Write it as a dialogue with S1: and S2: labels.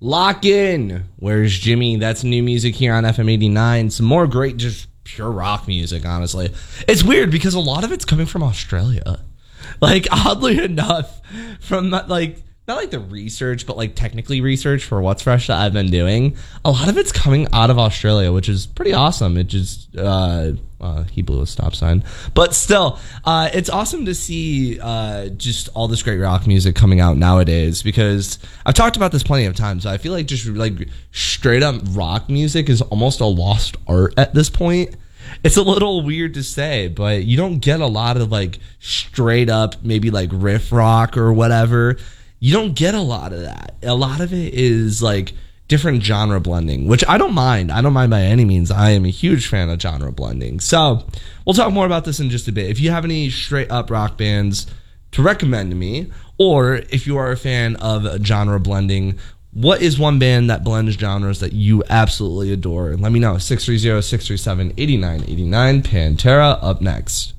S1: Lock in. Where's Jimmy? That's new music here on FM 89. Some more great, just pure rock music, honestly. It's weird because a lot of it's coming from Australia. Like, oddly enough, from like, not like the research, but like technically research for What's Fresh that I've been doing, a lot of it's coming out of Australia, which is pretty awesome. It just, he blew a stop sign. But still, it's awesome to see just all this great rock music coming out nowadays, because I've talked about this plenty of times. So I feel like just like straight up rock music is almost a lost art at this point. It's a little weird to say, but you don't get a lot of like straight up maybe like riff rock or whatever. You don't get a lot of that. A lot of it is like different genre blending, which I don't mind. I don't mind by any means. I am a huge fan of genre blending. So we'll talk more about this in just a bit. If you have any straight up rock bands to recommend to me, or if you are a fan of genre blending, what is one band that blends genres that you absolutely adore? Let me know. 630-637-8989. Pantera up next.